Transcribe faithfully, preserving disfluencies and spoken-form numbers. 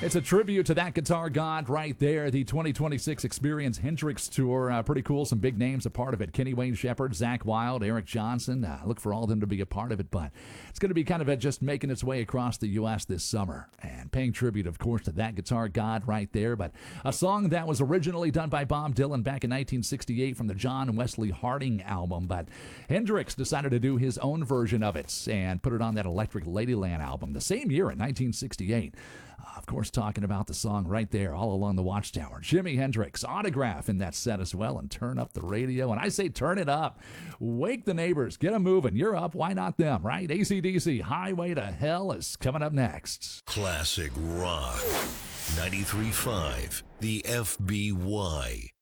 It's a tribute to that guitar god right there. The twenty twenty-six Experience Hendrix Tour. Uh, pretty cool. Some big names a part of it. Kenny Wayne Shepherd, Zakk Wylde, Eric Johnson. Uh, look for all of them to be a part of it. But it's going to be kind of a just making its way across the U S this summer. And paying tribute, of course, to that guitar god right there. But a song that was originally done by Bob Dylan back in nineteen sixty-eight from the John Wesley Harding album. But Hendrix decided to do his own version of it and put it on that Electric Ladyland album the same year in nineteen sixty-eight. Uh, of course, talking about the song right there, All Along the Watchtower. Jimi Hendrix, Autograph in that set as well, and turn up the radio. And I say turn it up. Wake the neighbors. Get them moving. You're up. Why not them, right? A C D C, Highway to Hell is coming up next. Classic Rock. ninety-three point five, the F B Y.